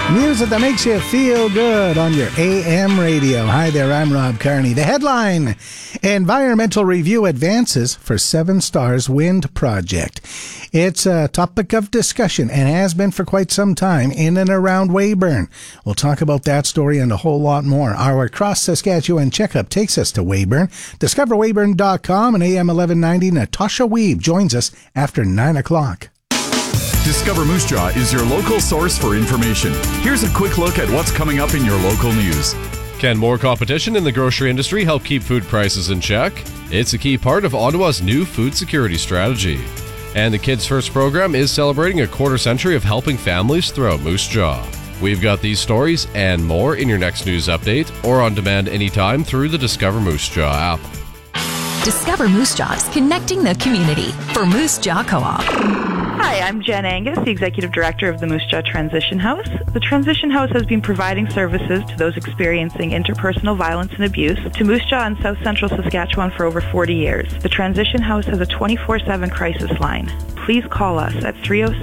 Music that makes you feel good on your AM radio. Hi there, I'm Rob Carney. The headline, Environmental Review Advances for 7 Stars Wind Project. It's a topic of discussion and has been for quite some time in and around Weyburn. We'll talk about that story and a whole lot more. Our Cross Saskatchewan checkup takes us to Weyburn. DiscoverWeyburn.com and AM 1190 Natasha Weeb joins us after 9 o'clock. Discover Moose Jaw is your local source for information. Here's a quick look at what's coming up in your local news. Can more competition in the grocery industry help keep food prices in check? It's a key part of Ottawa's new food security strategy. And the Kids First program is celebrating a quarter century of helping families throughout Moose Jaw. We've got these stories and more in your next news update or on demand anytime through the Discover Moose Jaw app. Discover Moose Jaw is connecting the community for Moose Jaw Co-op. Hi, I'm Jen Angus, the Executive Director of the Moose Jaw Transition House. The Transition House has been providing services to those experiencing interpersonal violence and abuse to Moose Jaw and South Central Saskatchewan for over 40 years. The Transition House has a 24/7 crisis line. Please call us at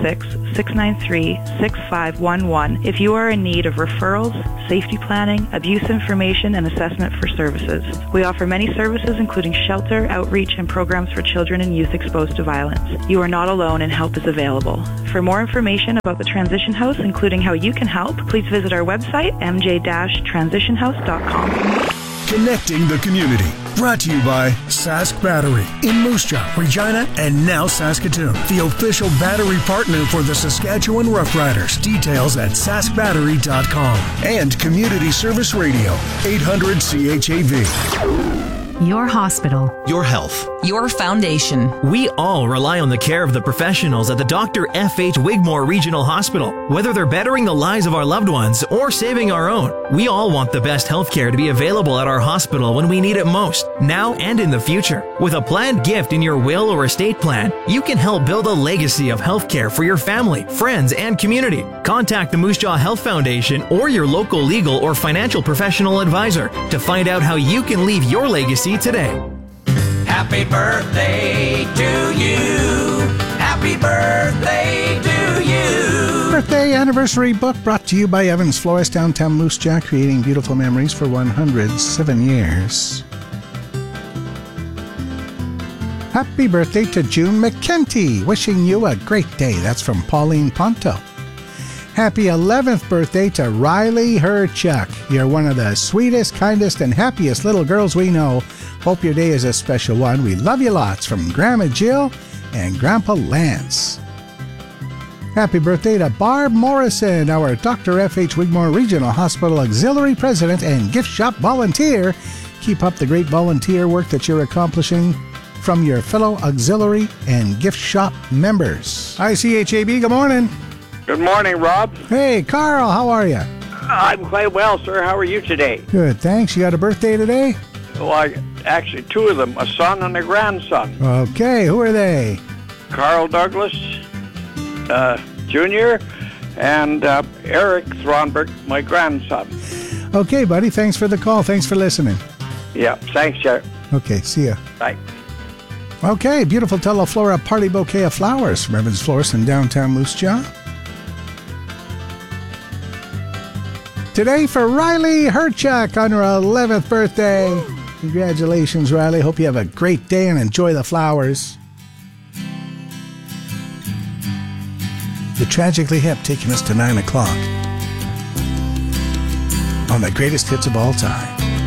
306-693-6511 if you are in need of referrals, safety planning, abuse information, and assessment for services. We offer many services including shelter, outreach, and programs for children and youth exposed to violence. You are not alone and help is available. For more information about the Transition House, including how you can help, please visit our website, mj-transitionhouse.com. Connecting the community. Brought to you by Sask Battery in Moose Jaw, Regina, and now Saskatoon. The official battery partner for the Saskatchewan Roughriders. Details at saskbattery.com. And Community Service Radio, 800 CHAV. Your hospital. Your health. Your foundation. We all rely on the care of the professionals at the Dr. F.H. Wigmore Regional Hospital. Whether they're bettering the lives of our loved ones or saving our own, we all want the best health care to be available at our hospital when we need it most, now and in the future. With a planned gift in your will or estate plan, you can help build a legacy of health care for your family, friends, and community. Contact the Moose Jaw Health Foundation or your local legal or financial professional advisor to find out how you can leave your legacy today. Happy birthday to you. Happy birthday to you. Birthday anniversary book brought to you by Evans Florist, downtown Moose Jaw, creating beautiful memories for 107 years. Happy birthday to June McKenty. Wishing you a great day. That's from Pauline Ponto. Happy 11th birthday to Riley Herchuck. You're one of the sweetest, kindest, and happiest little girls we know. Hope your day is a special one. We love you lots, from Grandma Jill and Grandpa Lance. Happy birthday to Barb Morrison, our Dr. F.H. Wigmore Regional Hospital Auxiliary President and Gift Shop volunteer. Keep up the great volunteer work that you're accomplishing from your fellow auxiliary and gift shop members. ICHAB, good morning. Good morning, Rob. Hey, Carl, how are you? I'm quite well, sir. How are you today? Good, thanks. You got a birthday today? Well, actually, 2 of them, a son and a grandson. Okay, who are they? Carl Douglas, Jr., and Eric Thronberg, my grandson. Okay, buddy, thanks for the call. Thanks for listening. Yeah, thanks, sir. Okay, see ya. Bye. Okay, beautiful Teleflora party bouquet of flowers from Evans Florist in downtown Moose Jaw. Today for Riley Herchuck on her 11th birthday. Congratulations, Riley. Hope you have a great day and enjoy the flowers. The Tragically Hip taking us to 9 o'clock on the greatest hits of all time.